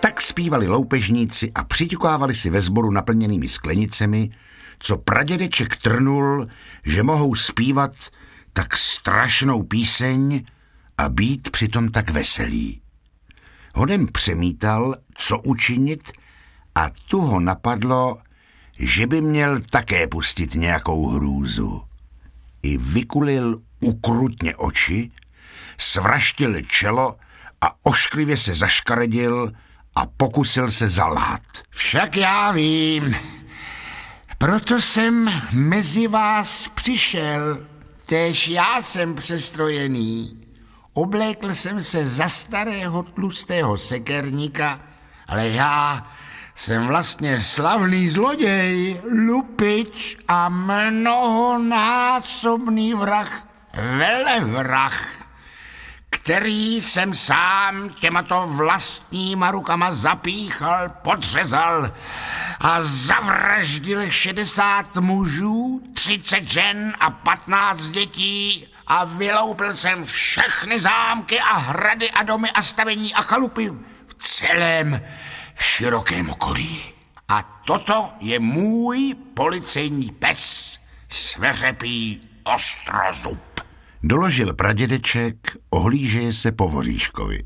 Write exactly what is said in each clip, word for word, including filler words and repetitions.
Tak zpívali loupežníci a přiťukávali si ve sboru naplněnými sklenicemi, co pradědeček trnul, že mohou zpívat tak strašnou píseň a být přitom tak veselí. Honem přemítal, co učinit, a tu ho napadlo, že by měl také pustit nějakou hrůzu. I vykulil ukrutně oči, svraštil čelo a ošklivě se zaškaredil a pokusil se zalát. Však já vím, proto jsem mezi vás přišel, též já jsem přestrojený. Oblékl jsem se za starého tlustého sekerníka, ale já jsem vlastně slavný zloděj, lupič a mnohonásobný vrah, velevrah, který jsem sám těmato vlastníma rukama zapíchal, podřezal a zavraždil šedesát mužů, třicet žen a patnáct dětí a vyloupil jsem všechny zámky a hrady a domy a stavení a chalupy v celém širokém okolí. A toto je můj policejní pes, sveřepý Ostrozub. Doložil pradědeček, ohlížeje se po Voříškovi.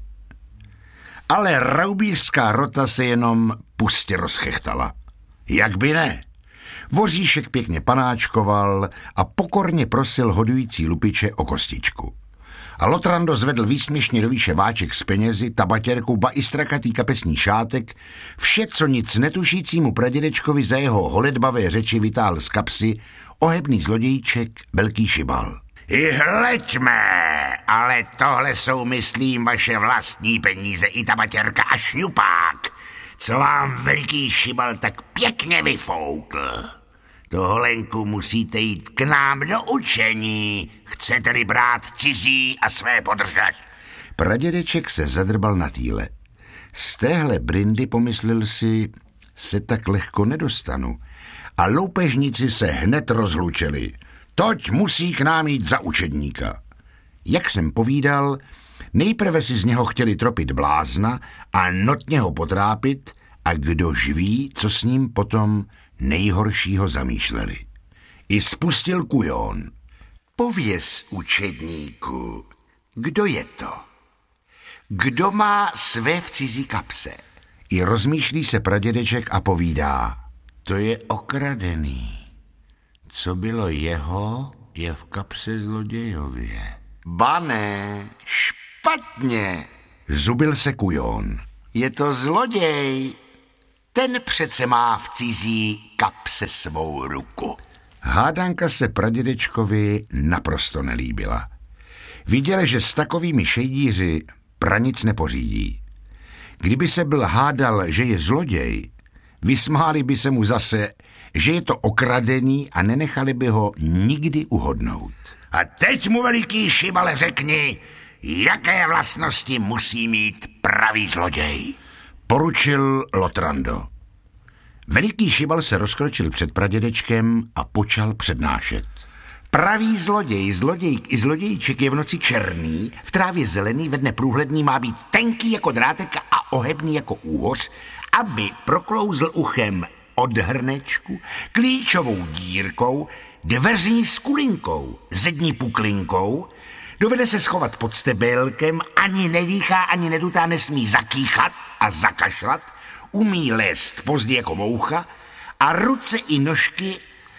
Ale raubířská rota se jenom pustě rozchechtala. Jak by ne? Voříšek pěkně panáčkoval a pokorně prosil hodující lupiče o kostičku. A Lotrando zvedl výsměšně do výše váček s penězi, tabatěrkou, ba i strakatý kapesní šátek, vše, co nic netušícímu pradědečkovi za jeho holedbavé řeči vytáhl z kapsy ohebný zlodějíček velký šibal. I hleďme, ale tohle jsou, myslím, vaše vlastní peníze, i tabatěrka a šňupák, co vám veliký šibal tak pěkně vyfoukl. Toholenku musíte jít k nám do učení, chcete-li brát cizí a své podržet. Pradědeček se zadrbal na týle. Z téhle brindy, pomyslel si, se tak lehko nedostanu. A loupežníci se hned rozhlučili. Toť musí k nám jít za učedníka. Jak jsem povídal, nejprve si z něho chtěli tropit blázna a notně ho potrápit, a kdož ví, co s ním potom nejhoršího zamýšleli. I spustil kujon. Pověz, učedníku, kdo je to? Kdo má své v cizí kapse? I rozmýšlí se pradědeček a povídá. To je okradený. Co bylo jeho, je v kapse zlodějově. Ba ne, špatně, zubil se kujon. Je to zloděj. Ten přece má v cizí kapse svou ruku. Hádanka se pradědečkovi naprosto nelíbila. Viděl, že s takovými šejdíři pranic nepořídí. Kdyby se byl hádal, že je zloděj, vysmáli by se mu zase, že je to okradený a nenechali by ho nikdy uhodnout. A teď mu, veliký šibale, řekni, jaké vlastnosti musí mít pravý zloděj. Poručil Lotrando. Veliký šibal se rozkročil před pradědečkem a počal přednášet. Pravý zloděj, zlodějk i zlodějček je v noci černý, v trávě zelený, ve dne průhledný, má být tenký jako drátek a ohebný jako úhoř, aby proklouzl uchem od hrnečku, klíčovou dírkou, dveřní skulinkou, zední puklinkou, dovede se schovat pod stebélkem, ani nedýchá, ani nedutá, nesmí zakýchat a zakašlat, umí lézt pozdě jako moucha a ruce i nožky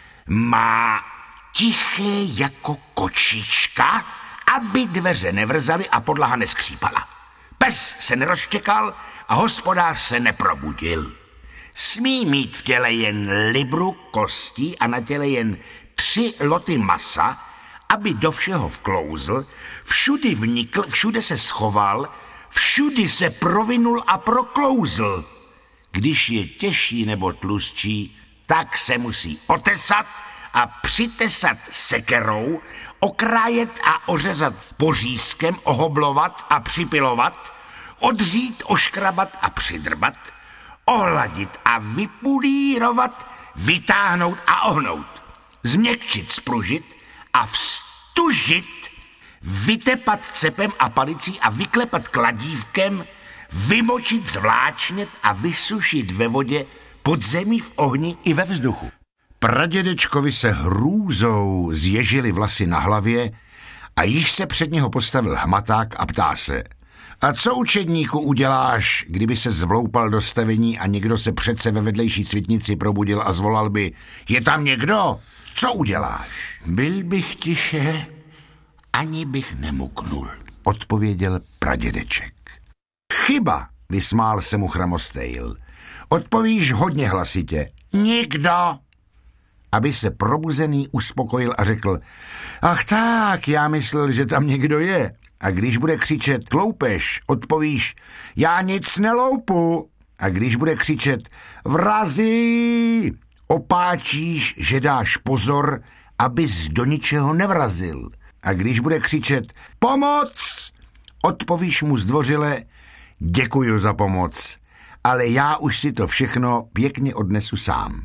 má tiché jako kočička, aby dveře nevrzaly a podlaha neskřípala. Pes se nerozštěkal a hospodář se neprobudil. Smí mít v těle jen libru kostí a na těle jen tři loty masa, aby do všeho vklouzl, všudy vnikl, všude se schoval, všudy se provinul a proklouzl. Když je těžší nebo tlustší, tak se musí otesat a přitesat sekerou, okrájet a ořezat pořízkem, ohoblovat a připilovat, odřít, oškrabat a přidrbat, ohladit a vypulírovat, vytáhnout a ohnout, změkčit, spružit a vstužit, vytepat cepem a palicí a vyklepat kladívkem, vymočit, zvláčnět a vysušit ve vodě, pod zemí, v ohni i ve vzduchu. Pradědečkovi se hrůzou zježily vlasy na hlavě a již se před něho postavil hmaták a ptá se: a co, učedníku, uděláš, kdyby se zvloupal do stavení a někdo se přece ve vedlejší světnici probudil a zvolal by: je tam někdo? Co uděláš? Byl bych tiše, ani bych nemuknul, odpověděl pradědeček. Chyba, vysmál se mu Chramostejl. Odpovíš hodně hlasitě. Nikdo. Aby se probuzený uspokojil a řekl: ach tak, já myslel, že tam někdo je. A když bude křičet loupež, odpovíš: já nic neloupu. A když bude křičet vrazi, opáčíš, že dáš pozor, abys do ničeho nevrazil. A když bude křičet pomoc, odpovíš mu zdvořile: děkuju za pomoc, ale já už si to všechno pěkně odnesu sám.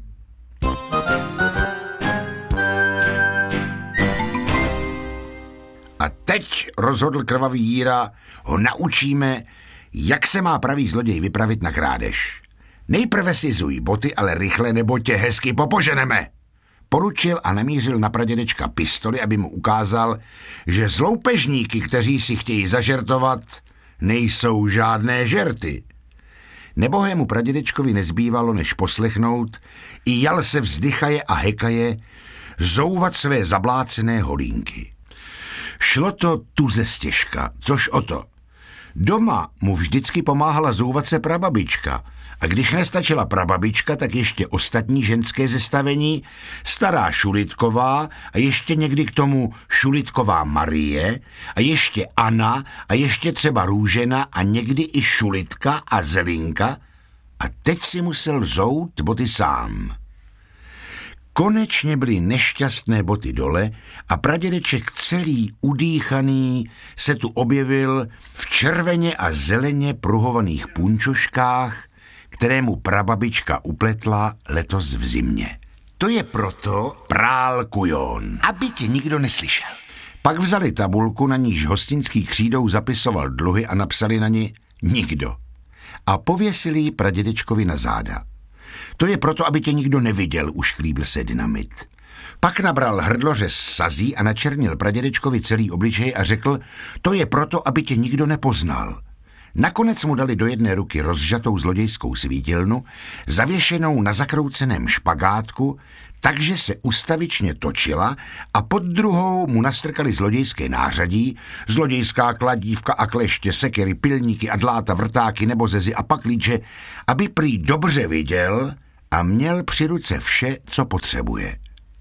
A teď, rozhodl krvavý Jíra, ho naučíme, jak se má pravý zloděj vypravit na krádež. Nejprve si zuj boty, ale rychle, nebo tě hezky popoženeme. Poručil a namířil na pradědečka pistoli, aby mu ukázal, že zloupežníky, kteří si chtějí zažertovat, nejsou žádné žerty. Nebohému pradědečkovi nezbývalo, než poslechnout, i jal se vzdychaje a hekaje zouvat své zablácené holínky. Šlo to tuze stěžka, což o to. Doma mu vždycky pomáhala zouvat se prababička, a když nestačila prababička, tak ještě ostatní ženské zestavení, stará Šulitková a ještě někdy k tomu Šulitková Marie a ještě Anna a ještě třeba Růžena a někdy i Šulitka a Zelinka, a teď si musel zout boty sám. Konečně byly nešťastné boty dole a pradědeček celý udýchaný se tu objevil v červeně a zeleně pruhovaných punčoškách, které mu prababička upletla letos v zimě. To je proto, prál kujon, aby tě nikdo neslyšel. Pak vzali tabulku, na níž hostinský křídou zapisoval dluhy a napsali na ní nikdo. A pověsili ji pradědečkovi na záda. To je proto, aby tě nikdo neviděl, ušklíbil se dynamit. Pak nabral hrdloře z sazí a načernil pradědečkovi celý obličej a řekl: to je proto, aby tě nikdo nepoznal. Nakonec mu dali do jedné ruky rozžatou zlodějskou svítilnu, zavěšenou na zakrouceném špagátku, takže se ustavičně točila, a pod druhou mu nastrkali zlodějské nářadí, zlodějská kladívka a kleště, sekery, pilníky a dláta, vrtáky, nebozezy a paklíče, aby prý dobře viděl a měl při ruce vše, co potřebuje.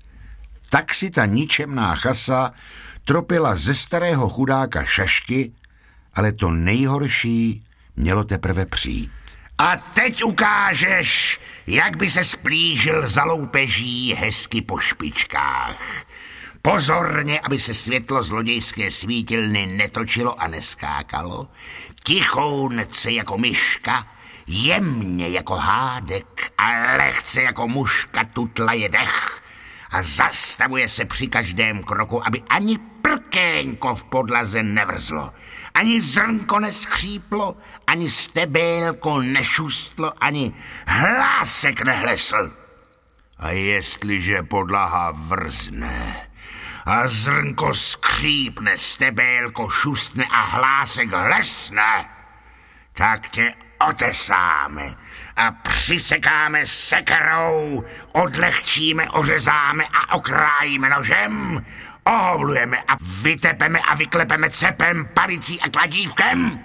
Tak si ta ničemná chasa tropila ze starého chudáka šašky, ale to nejhorší mělo teprve přijít. A teď ukážeš, jak by se splížil za loupeží hezky po špičkách. Pozorně, aby se světlo zlodějské svítilny netočilo a neskákalo. Tichounce jako myška, jemně jako hádek a lehce jako muška tutlaje dech a zastavuje se při každém kroku, aby ani prkénko v podlaze nevrzlo, ani zrnko neschříplo, ani stebélko nešustlo, ani hlásek nehlesl. A jestliže podlaha vrzne a zrnko skřípne, stebélko šustne a hlásek hlesne, tak tě otesáme a přisekáme sekerou, odlehčíme, ořezáme a okrájíme nožem, ohoblujeme a vytepeme a vyklepeme cepem, palicí a kladívkem,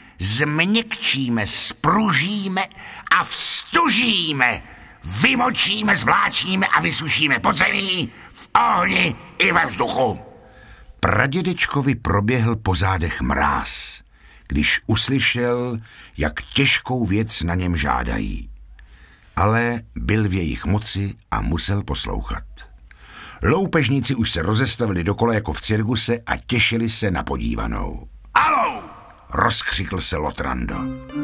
změkčíme, spružíme a vstužíme, vymočíme, zvláčníme a vysušíme pod zemí, v ohni i ve vzduchu. Pradědečkovi proběhl po zádech mráz, když uslyšel, jak těžkou věc na něm žádají. Ale byl v jejich moci a musel poslouchat. Loupežníci už se rozestavili dokola jako v cirkuse a těšili se na podívanou. Alou! Rozkřikl se Lotrando.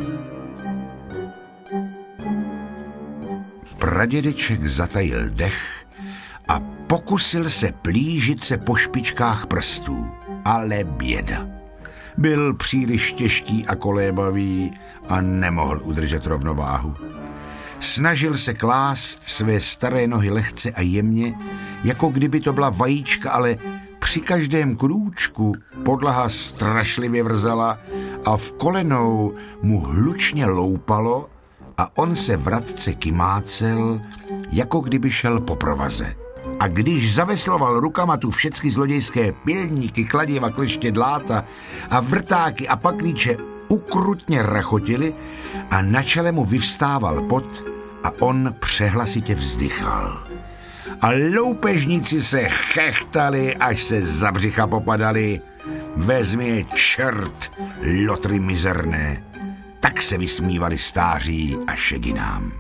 Pradědeček zatajil dech a pokusil se plížit se po špičkách prstů, ale běda. Byl příliš těžký a kolébavý a nemohl udržet rovnováhu. Snažil se klást své staré nohy lehce a jemně, jako kdyby to byla vajíčka, ale při každém krůčku podlaha strašlivě vrzala a v kolenou mu hlučně loupalo a on se vratce kymácel, jako kdyby šel po provaze. A když zavesloval rukama tu všecky zlodějské pilníky, kladiva, kleště, dláta a vrtáky a paklíče ukrutně rachotili a na čele mu vyvstával pot a on přehlasitě vzdychal. A loupežníci se chechtali, až se za břicha popadali. Vezmi je čert, lotry mizerné. Tak se vysmívali stáří a šedinám.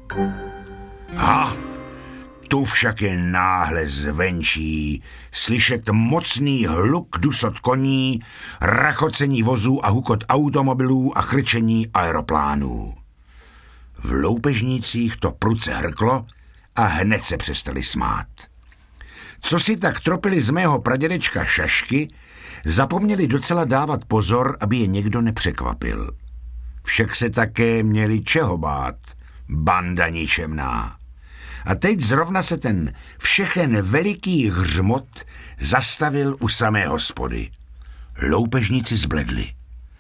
Ha! Tu však je náhle zvenčí slyšet mocný hluk dusot koní, rachocení vozů a hukot automobilů a chrčení aeroplánů. V loupežnících to prudce hrklo a hned se přestali smát. Co si tak tropili z mého pradědečka šašky, zapomněli docela dávat pozor, aby je někdo nepřekvapil. Však se také měli čeho bát, banda ničemná. A teď zrovna se ten všechen veliký hřmot zastavil u samé hospody. Loupežníci zbledli.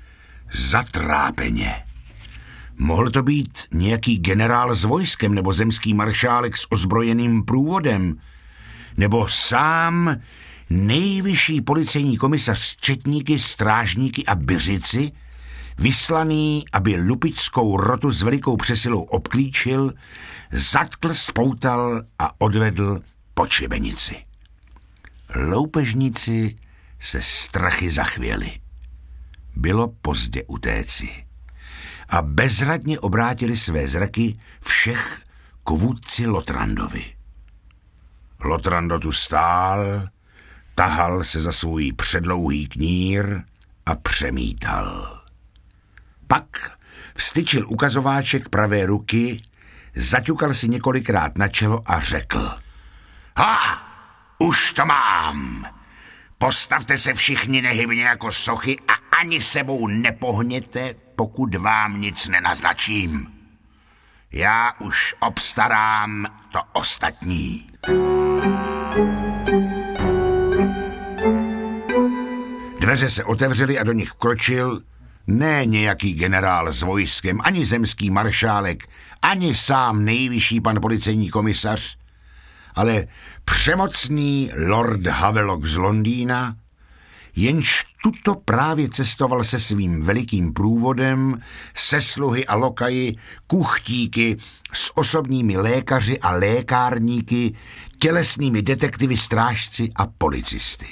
Zatrápeně. Mohl to být nějaký generál s vojskem nebo zemský maršálek s ozbrojeným průvodem, nebo sám nejvyšší policejní komisař s četníky, strážníky a byřici, vyslaný, aby lupičskou rotu s velikou přesilou obklíčil, zatkl, spoutal a odvedl po šibenici. Loupežníci se strachy zachvěli. Bylo pozdě utéci a bezradně obrátili své zraky všech k vůdci Lotrandovi. Lotrando tu stál, tahal se za svůj předlouhý knír a přemítal. Pak vstyčil ukazováček pravé ruky, zaťukal si několikrát na čelo a řekl: Ha, už to mám. Postavte se všichni nehybně jako sochy a ani sebou nepohněte, pokud vám nic nenaznačím. Já už obstarám to ostatní. Dveře se otevřely a do nich vkročil ne nějaký generál s vojskem, ani zemský maršálek, ani sám nejvyšší pan policejní komisař, ale přemocný lord Havelock z Londýna, jenž tuto právě cestoval se svým velikým průvodem, se sluhy a lokaji, kuchtíky, s osobními lékaři a lékárníky, tělesnými detektivy, strážci a policisty.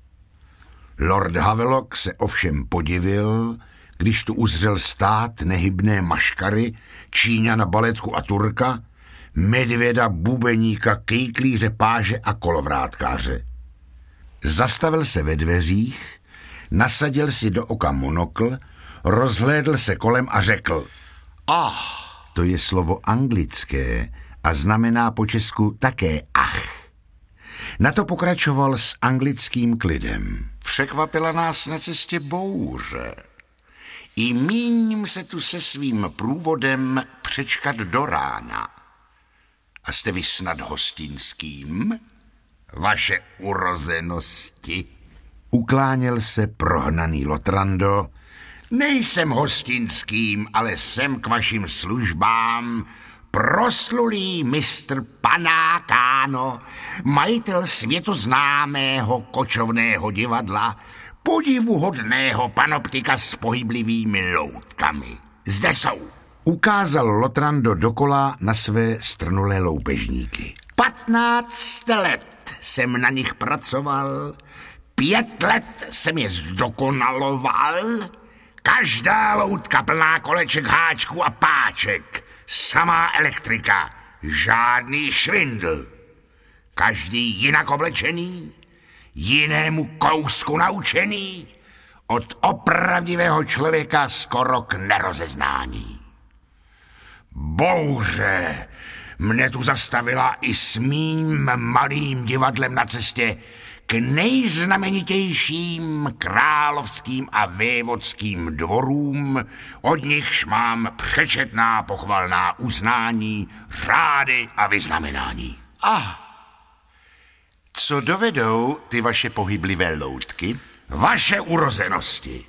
Lord Havelock se ovšem podivil, když tu uzřel stát nehybné maškary, Číňana, baletku a Turka, medvěda, bubeníka, kejklíře, páže a kolovrátkáře. Zastavil se ve dveřích, nasadil si do oka monokl, rozhlédl se kolem a řekl: Ah, to je slovo anglické a znamená po česku také ach. Na to pokračoval s anglickým klidem. Překvapila nás na cestě bouře. I míním se tu se svým průvodem přečkat do rána. A jste vy snad hostinským? Vaše urozenosti. Ukláněl se prohnaný Lotrando. Nejsem hostinským, ale jsem k vašim službám proslulý mistr Panákáno, majitel světoznámého kočovného divadla, podivuhodného panoptika s pohyblivými loutkami. Zde jsou. Ukázal Lotrando dokola na své strnulé loupežníky. Patnáct let jsem na nich pracoval, pět let jsem je zdokonaloval, každá loutka plná koleček, háčků a páček, samá elektrika, žádný švindl. Každý jinak oblečený, jinému kousku naučený, od opravdivého člověka skoro k nerozeznání. Bouře mne tu zastavila i s mým malým divadlem na cestě k nejznamenitějším královským a vévodským dvorům, od nichž mám přečetná pochvalná uznání, řády a vyznamenání. A co dovedou ty vaše pohyblivé loutky? Vaše urozenosti.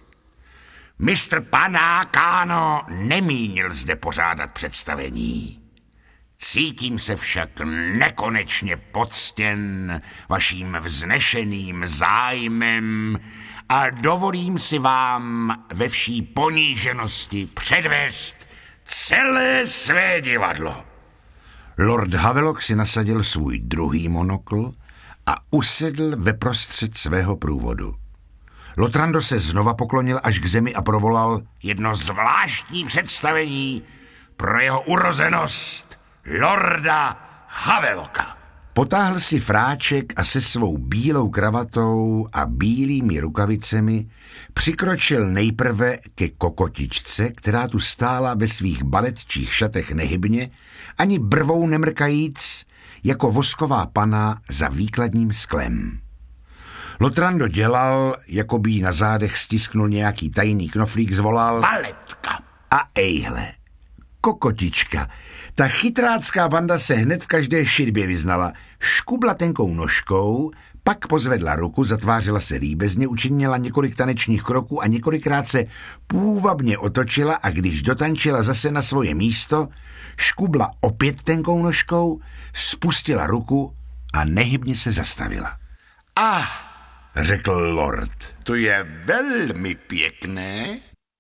mistr Panákáno nemínil zde pořádat představení. Cítím se však nekonečně poctěn vaším vznešeným zájmem a dovolím si vám ve vší poníženosti předvést celé své divadlo. Lord Havelock si nasadil svůj druhý monokl a usedl ve prostřed svého průvodu. Lotrando se znova poklonil až k zemi a provolal: jedno zvláštní představení pro jeho urozenost lorda Havelocka. Potáhl si fráček a se svou bílou kravatou a bílými rukavicemi přikročil nejprve ke kokotičce, která tu stála ve svých baletčích šatech nehybně, ani brvou nemrkajíc, jako vosková pana za výkladním sklem. Lotrando dělal, jako by jí na zádech stisknul nějaký tajný knoflík, zvolal: baletka. A ejhle, kokotička. Ta chytrácká banda se hned v každé šidbě vyznala. Škubla tenkou nožkou, pak pozvedla ruku, zatvářila se líbezně, učinila několik tanečních kroků a několikrát se půvabně otočila a když dotančila zase na svoje místo, škubla opět tenkou nožkou, spustila ruku a nehybně se zastavila. Ah, řekl lord, to je velmi pěkné.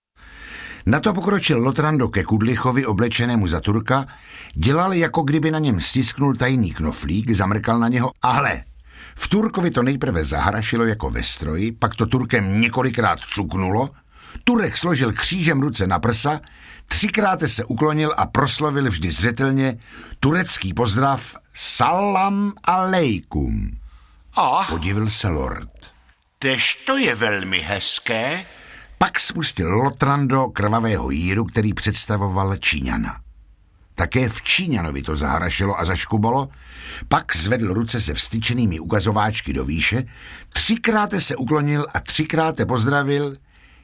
Na to pokročil Lotrando ke Kudlichovi, oblečenému za Turka, dělal, jako kdyby na něm stisknul tajný knoflík, zamrkal na něho a hle, v Turkovi to nejprve zahrašilo jako ve stroji, pak to Turkem několikrát cuknulo, Turek složil křížem ruce na prsa, třikrát se uklonil a proslovil vždy zřetelně turecký pozdrav Salam alejkum. Ach, podivil se lord. Tež to je velmi hezké. Pak spustil Lotrando krvavého jíru, který představoval Číňana. Také v Číňanovi to zahrašilo a zaškubalo, pak zvedl ruce se vstyčenými ukazováčky do výše, třikrát se uklonil a třikrát pozdravil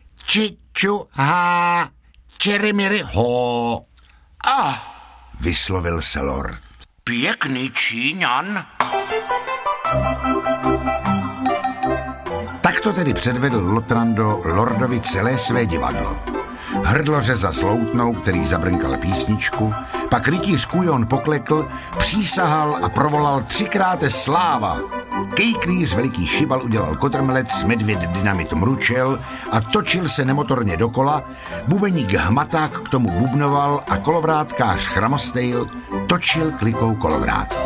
Čiču ha, čerimiri ho. Ah, vyslovil se lord. Pěkný Číňan. Tak to tedy předvedl Lotrando lordovi celé své divadlo. Hrdlořeza s loutnou, který zabrnkal písničku, pak rytíř Kujon poklekl, přísahal a provolal třikrát sláva. Kejklíř veliký Šibal udělal kotrmelec, medvěd dynamit mručel a točil se nemotorně dokola, bubeník Hmaták k tomu bubnoval a kolovrátkář Chramostejl točil klikou kolovrátky.